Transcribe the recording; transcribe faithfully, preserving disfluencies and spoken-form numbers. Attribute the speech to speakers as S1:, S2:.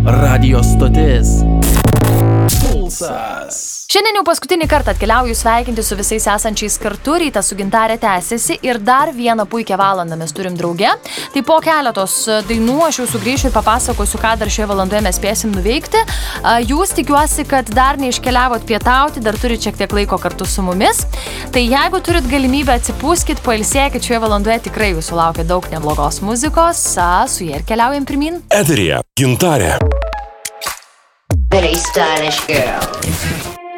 S1: Radio stotis Pulsas.
S2: Šiandien jau paskutinį kartą atkeliauju sveikinti su visais esančiais kartu, rytas su Gintarė tęsiasi ir dar vieną puikią valandą mes turim drauge. Tai po keletos dainų aš jau sugrįšiu ir papasakosiu, ką dar šioje valandoje mes spėsim nuveikti. Jūs tikiuosi, kad dar neiškeliavot pietauti, dar turit šiek tiek laiko kartu su mumis. Tai jeigu turit galimybę atsipūskit, pailsėkit, šioje valandoje tikrai jūsų laukia daug neblogos muzikos. Su jie ir keliaujam pirmin.
S3: Eteryje Gintarė.
S4: Very stylish girl.